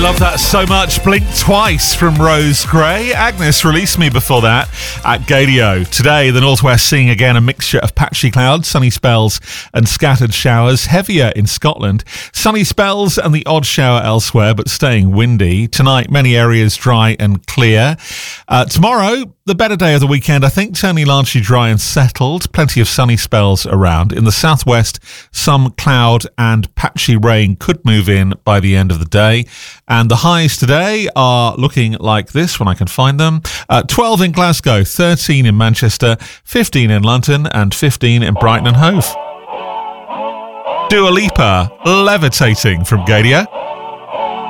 Love that so much. Blink Twice from Rose Gray. Agnes released me before that at Gadio. Today, the northwest seeing again a mixture of patchy clouds, sunny spells and scattered showers. Heavier in Scotland. Sunny spells and the odd shower elsewhere, but staying windy. Tonight, many areas dry and clear. Tomorrow, the better day of the weekend, I think, turning largely dry and settled. Plenty of sunny spells around. In the southwest, some cloud and patchy rain could move in by the end of the day. And the highs today are looking like this when I can find them. 12 in Glasgow, 13 in Manchester, 15 in London and 15 in Brighton and Hove. Dua Lipa, Levitating from Gadia.